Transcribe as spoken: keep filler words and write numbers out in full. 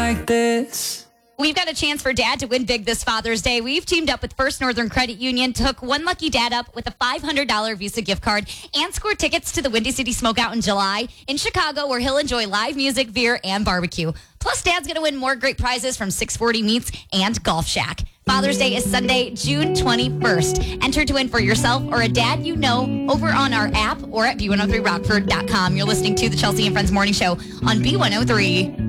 like this. We've got a chance for Dad to win big this Father's Day. We've teamed up with First Northern Credit Union to hook one lucky dad up with a five hundred dollars Visa gift card and score tickets to the Windy City Smokeout in July in Chicago, where he'll enjoy live music, beer, and barbecue. Plus, Dad's going to win more great prizes from six forty Meats and Golf Shack. Father's Day is Sunday, June twenty-first. Enter to win for yourself or a dad you know over on our app or at B one oh three rockford dot com. You're listening to the Chelsea and Friends Morning Show on B one oh three.